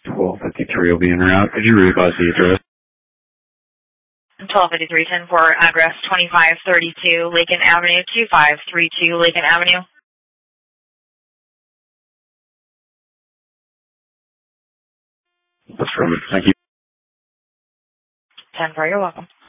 1253 will be en route. Could you readvise the address? 1253, 10-4, address 2532 Lincoln Avenue, 2532 Lincoln Avenue. Affirmative. Thank you. 10-4, you're welcome.